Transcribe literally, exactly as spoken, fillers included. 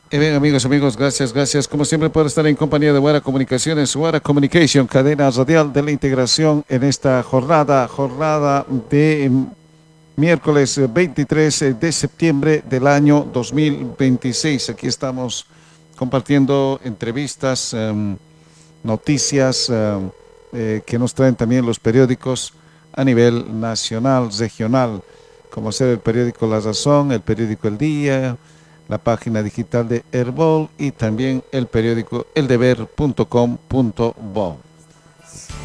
Y bien, amigos, amigos, gracias, gracias. Como siempre, por estar en compañía de Guara Comunicaciones, Guara Communication, cadena radial de la integración en esta jornada, jornada de mm, miércoles eh, veintitrés de septiembre del año dos mil veintiséis. Aquí estamos compartiendo entrevistas, em, noticias em, eh, que nos traen también los periódicos a nivel nacional, regional, como ser el periódico La Razón, el periódico El Día, la página digital de Herbol y también el periódico eldeber punto com punto bo.